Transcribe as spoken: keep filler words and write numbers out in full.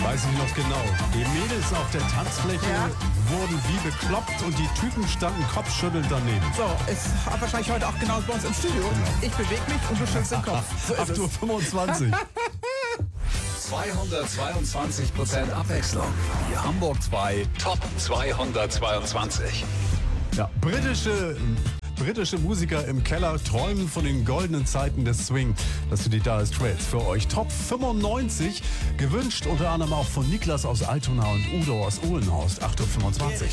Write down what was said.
weiß ich noch genau. Die Mädels auf der Tanzfläche Ja. wurden wie bekloppt und die Typen standen kopfschüttelnd daneben. So, ist wahrscheinlich heute auch genau bei uns im Studio. Ich bewege mich und du schüttelst den Kopf. So ist acht Uhr fünfundzwanzig. zweihundertzweiundzwanzig Prozent Abwechslung. Die Hamburg zwei Top zweihundertzweiundzwanzig. Ja, britische, britische Musiker im Keller träumen von den goldenen Zeiten des Swing. Das sind die Dire Straits für euch. Top fünfundneunzig, gewünscht unter anderem auch von Niklas aus Altona und Udo aus Uhlenhorst. acht Uhr fünfundzwanzig.